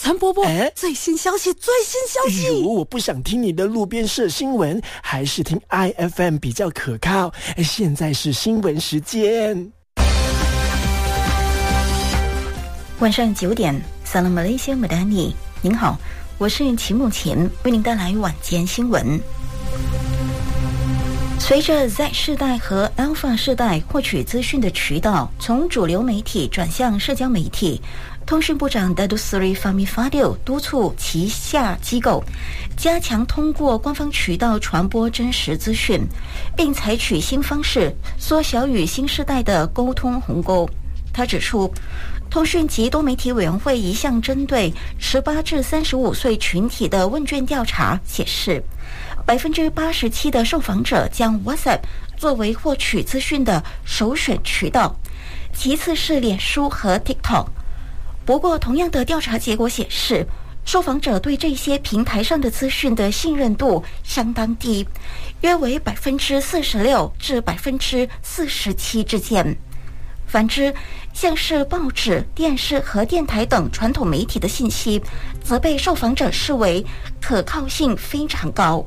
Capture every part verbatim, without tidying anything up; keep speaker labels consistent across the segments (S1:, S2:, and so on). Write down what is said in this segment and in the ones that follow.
S1: 陈伯伯，
S2: 哎，
S1: 最新消息，最新消息！
S2: 如我不想听你的路边社新闻，还是听 I F M 比较可靠。现在是新闻时间。
S3: 晚上九点 Salam Malaysia Madani， 您好，我是齐木前，为您带来晚间新闻。随着 Z 世代和 Alpha 世代获取资讯的渠道从主流媒体转向社交媒体，通讯部长 Datuk Seri Fahmi Fadil 督促旗下机构加强通过官方渠道传播真实资讯，并采取新方式缩小与新世代的沟通鸿沟。他指出，通讯及多媒体委员会一项针对十八至三十五岁群体的问卷调查显示，百分之八十七的受访者将 WhatsApp 作为获取资讯的首选渠道，其次是脸书和 TikTok。不过，同样的调查结果显示，受访者对这些平台上的资讯的信任度相当低，约为百分之四十六至百分之四十七之间。反之，像是报纸、电视和电台等传统媒体的信息，则被受访者视为可靠性非常高。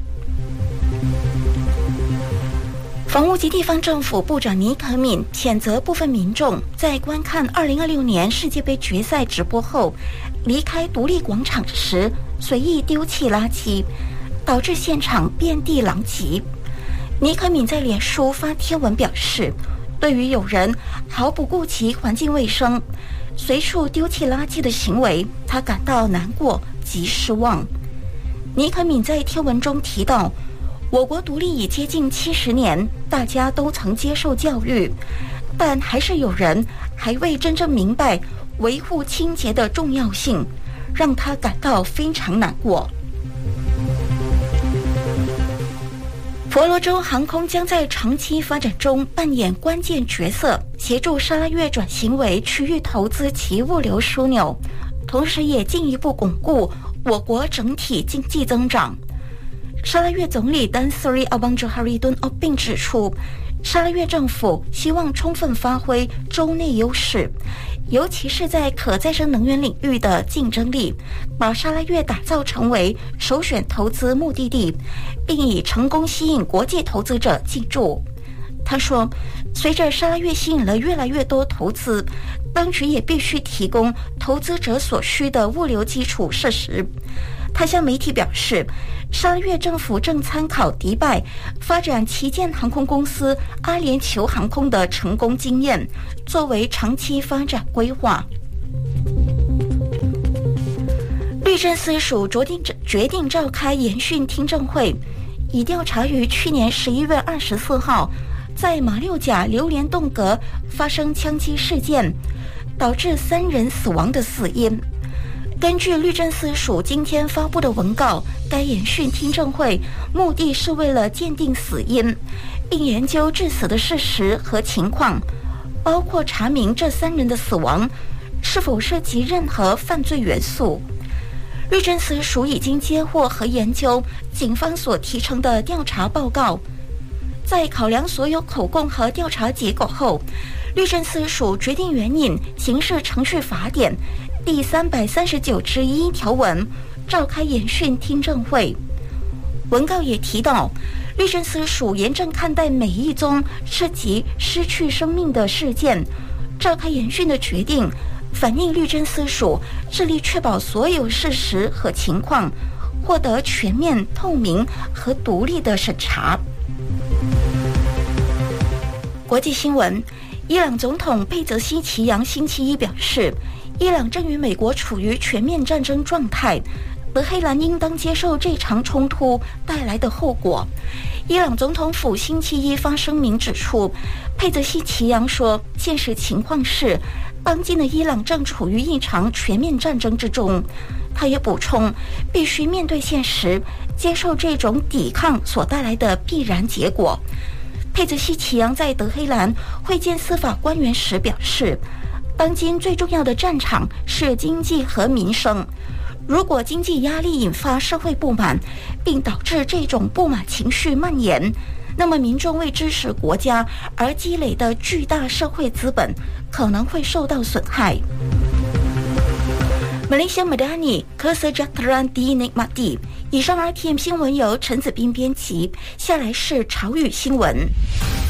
S3: 房屋及地方政府部长尼可敏谴责部分民众在观看二零二六年世界杯决赛直播后，离开独立广场时随意丢弃垃圾，导致现场遍地狼藉。尼可敏在脸书发贴文表示，对于有人毫不顾及环境卫生、随处丢弃垃圾的行为，他感到难过及失望。尼可敏在贴文中提到，我国独立已接近七十年，大家都曾接受教育，但还是有人还未真正明白维护清洁的重要性，让他感到非常难过。婆罗洲航空将在长期发展中扮演关键角色，协助沙拉越转型为区域投资及物流枢纽，同时也进一步巩固我国整体经济增长。沙拉越总理丹斯里阿邦哲哈瑞敦奥并指出，沙拉越政府希望充分发挥州内优势，尤其是在可再生能源领域的竞争力，把沙拉越打造成为首选投资目的地，并以成功吸引国际投资者进驻。他说，随着沙拉越吸引了越来越多投资，当局也必须提供投资者所需的物流基础设施。他向媒体表示，沙拉越政府正参考迪拜发展旗舰航空公司阿联酋航空的成功经验，作为长期发展规划。律政司署决定决定召开研讯听证会，以调查于去年十一月二十四号在马六甲榴莲洞阁发生枪击事件，导致三人死亡的死因。根据律政司署今天发布的文告，该研讯听证会目的是为了鉴定死因，并研究致死的事实和情况，包括查明这三人的死亡是否涉及任何犯罪元素。律政司署已经接获和研究警方所提呈的调查报告，在考量所有口供和调查结果后，律政司署决定援引刑事程序法典第三百三十九之一条文，召开研讯听证会。文告也提到，律政司署严正看待每一宗涉及失去生命的事件，召开研讯的决定反映律政司署致力确保所有事实和情况获得全面、透明和独立的审查。国际新闻，伊朗总统佩泽西奇扬星期一表示，伊朗正与美国处于全面战争状态，德黑兰应当接受这场冲突带来的后果。伊朗总统府星期一发声明指出，佩泽西奇扬说，现实情况是，当今的伊朗正处于一场全面战争之中。他也补充，必须面对现实，接受这种抵抗所带来的必然结果。佩泽西奇扬在德黑兰会见司法官员时表示，当今最重要的战场是经济和民生。如果经济压力引发社会不满，并导致这种不满情绪蔓延，那么民众为支持国家而积累的巨大社会资本可能会受到损害。 Malaysia Madani Kesejahteraan dinikmati。以上 R T M 新闻由陈子斌编辑，下来是潮语新闻。